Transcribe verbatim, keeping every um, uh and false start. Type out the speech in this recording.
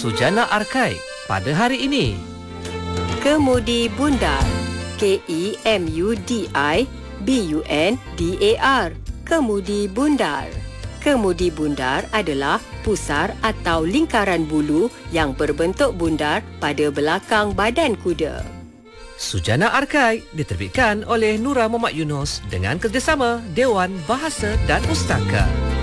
Sujana Arkai pada hari ini. Kemudi bundar. K E M U D I B U N D A R. Kemudi bundar. Kemudi bundar adalah pusar atau lingkaran bulu yang berbentuk bundar pada belakang badan kuda. Sujana Arkai diterbitkan oleh Nura Muhammad Yunus dengan kerjasama Dewan Bahasa dan Pustaka.